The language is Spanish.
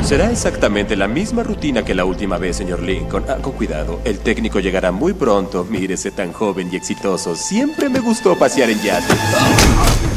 Será exactamente la misma rutina que la última vez, señor Lincoln. Con cuidado, el técnico llegará muy pronto. Mírese tan joven y exitoso. Siempre me gustó pasear en yate.